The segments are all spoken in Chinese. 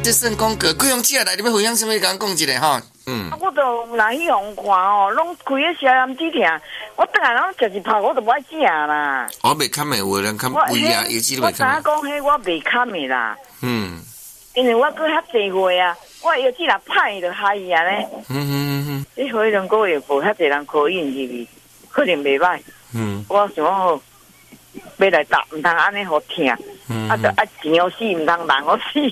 这算广告，贵阳姐来，你要分享什么？甲讲一下哈。 我都来去互看哦，拢开个消炎止痛，我等下拢食一泡，我都不爱食啦。 我袂堪的，有人堪胃啊，有时都袂堪。 我知影讲，迄我袂堪的啦。因为我过遐济岁啊，我药剂若歹就害伊安尼。你可能个月无遐济人考验入去，可能袂歹。我想好，要来打，毋通安尼好疼，啊，就爱钱我死，毋通人我死。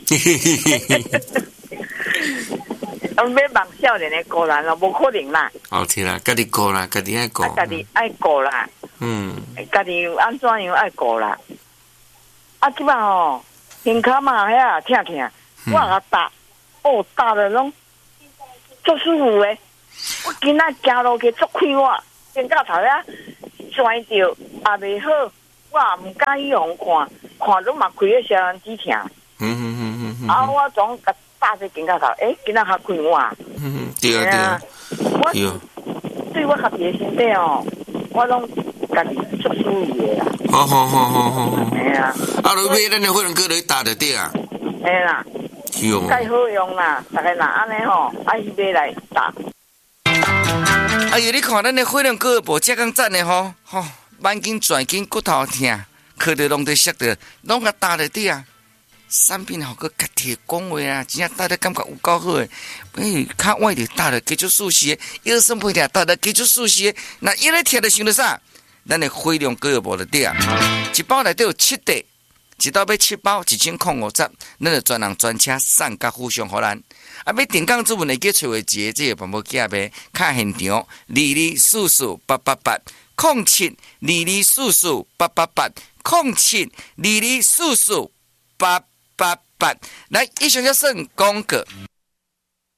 要望少年的个人咯，无可能啦。 哦，是啦，家己顾啦，家己爱顾。 家己爱顾啦。家己安怎样爱顾啦？啊，即摆吼，胸口嘛遐疼疼，我甲打，打了拢足舒服诶。我今仔行路去足快活，先到头遐摔着也袂好，我也毋敢去互看拢嘛开个消炎止痛。啊，我总甲打去行到头，今仔较快活。 对啊。 我对我家己的身体哦，我拢家己足舒服的啦。 好。 哎呀， 啊，你买咱的火龙果来打就对啊。 哎啦，介好用啦，大家若安尼吼，爱去买来打。 哎呀，你看咱的火龙果无遮讲赞的吼，慢筋、转筋、骨头疼，靠着拢在摔着，拢甲打就对啊。产品好个家己讲话啊，真正打得感觉有够好诶。较晚就打了，继续舒适；腰酸背痛打了，继续舒适。那一咧疼就想到啥？咱的火龙果无就对啊。一包内底有7袋，一包要7包，1050，咱就专人专车送甲附上互咱。啊，要订购主文会记找话节，这个办法记呗。卡现场22448880722448880722448888。来，以上就算广告。